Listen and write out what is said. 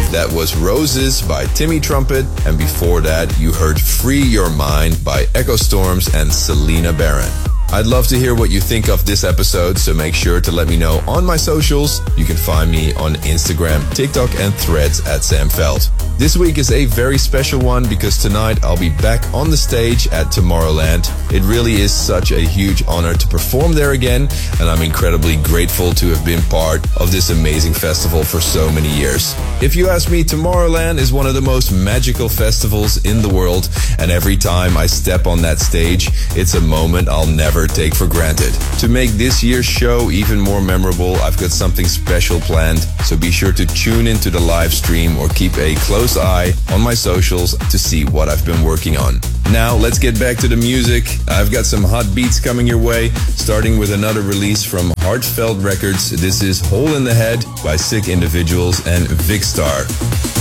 That was Roses by Timmy Trumpet, and before that you heard Free Your Mind by Echo Storms and Selena Barron. I'd love to hear what you think of this episode, so make sure to let me know on my socials. You can find me on Instagram, TikTok and Threads at Sam Veld. This week is a very special one because tonight I'll be back on the stage at Tomorrowland. It really is such a huge honor to perform there again, and I'm incredibly grateful to have been part of this amazing festival for so many years. If you ask me, Tomorrowland is one of the most magical festivals in the world, and every time I step on that stage, it's a moment I'll never take for granted. To make this year's show even more memorable, I've got something special planned, so be sure to tune into the live stream or keep a close eye on my socials to see what I've been working on. Now let's get back to the music. I've got some hot beats coming your way, starting with another release from Heartfelt Records. This is Hole in the Head by Sick Individuals and Vic Star.